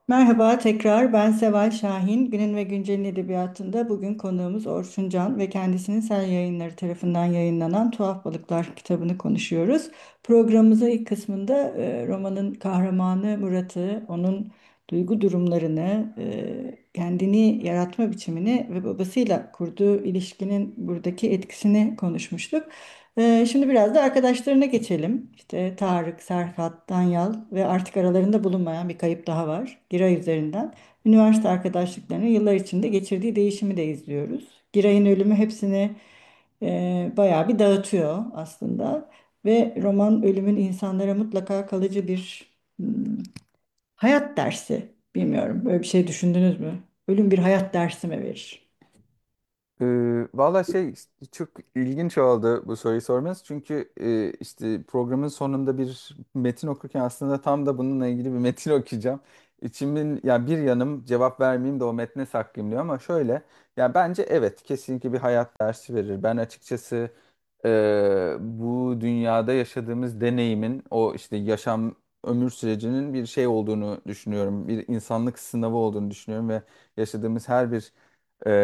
Merhaba tekrar ben Seval Şahin. Günün ve Güncel'in edebiyatında bugün konuğumuz Orçun Can ve kendisinin Sel Yayınları tarafından yayınlanan Tuhaf Balıklar kitabını konuşuyoruz. Programımızın ilk kısmında romanın kahramanı Murat'ı, onun duygu durumlarını, kendini yaratma biçimini ve babasıyla kurduğu ilişkinin buradaki etkisini konuşmuştuk. Şimdi biraz da arkadaşlarına geçelim. İşte Tarık, Serhat, Danyal ve artık aralarında bulunmayan bir kayıp daha var. Giray üzerinden. Üniversite arkadaşlıklarının yıllar içinde geçirdiği değişimi de izliyoruz. Giray'ın ölümü hepsini bayağı bir dağıtıyor aslında. Ve roman ölümün insanlara mutlaka kalıcı bir hayat dersi. Bilmiyorum, böyle bir şey düşündünüz mü? Ölüm bir hayat dersi mi verir? Valla çok ilginç oldu bu soruyu sormanız. Çünkü işte programın sonunda bir metin okurken aslında tam da bununla ilgili bir metin okuyacağım. İçimin ya bir yanım cevap vermeyeyim de o metne saklayayım diyor ama şöyle ya bence evet kesinlikle bir hayat dersi verir. Ben açıkçası bu dünyada yaşadığımız deneyimin o işte yaşam ömür sürecinin bir şey olduğunu düşünüyorum. Bir insanlık sınavı olduğunu düşünüyorum ve yaşadığımız her bir